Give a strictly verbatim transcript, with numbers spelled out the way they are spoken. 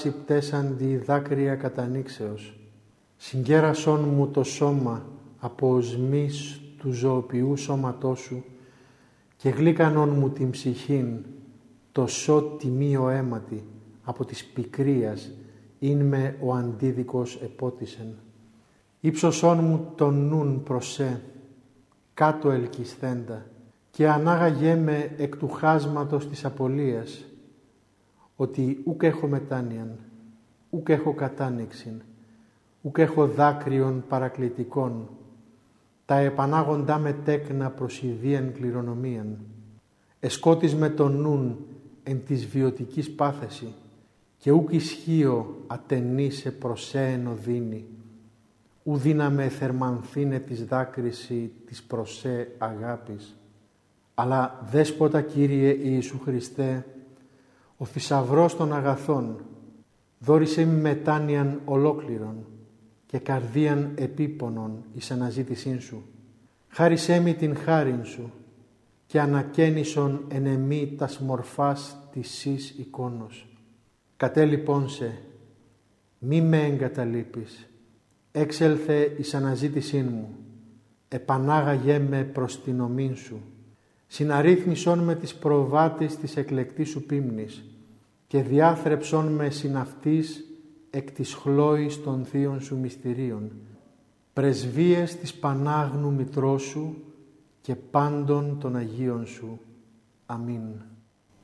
πάση πτέσαντι δάκρυα κατανοίξεως. Συγκέρασόν μου το σώμα από οσμής του ζωοποιού σώματός σου και γλύκανον μου την ψυχήν, το σώ τιμίο αίματι, από της πικρίας, ειν με ο αντίδικος επότισεν. Ήψωσόν μου τον νουν προσέ, κάτω ελκυσθέντα, και ανάγαγέ με εκ του χάσματος της απολίας, ότι ούκ έχω μετάνοιαν, ούκ έχω κατάνοιξιν, ούκ έχω δάκρυον παρακλητικών, τα επανάγοντά με τέκνα προς ιδίαν κληρονομίαν. Εσκότης με τον νουν εν της βιωτικής πάθεση, και ούκ ισχύω ατενήσε προσέεν οδύνη, ου δύναμε θερμανθήνε της δάκρυση της προσέ αγάπης. Αλλά δέσποτα Κύριε Ιησού Χριστέ, ο θησαυρός των αγαθών, δώρισέ μη μετάνοιαν ολόκληρον και καρδίαν επίπονον εις αναζήτησήν σου. Χάρισέ μη την χάριν σου και ανακαίνισον εν εμή τας μορφάς της σεις εικόνος. Κατέ λοιπόν σε, μη με εγκαταλείπεις, έξελθε εις αναζήτησήν μου, επανάγαγέ με προς την ομήν σου, συναρρύθμισον με τις προβάτης της εκλεκτής σου πίμνης και διάθρεψον με συναυτής εκ της χλώης των θείων σου μυστηρίων, πρεσβείες της Πανάγνου Μητρός σου και πάντων των Αγίων σου. Αμήν.